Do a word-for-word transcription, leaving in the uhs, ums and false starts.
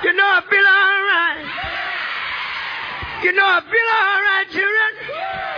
You know I feel all right. You know I feel all right, children.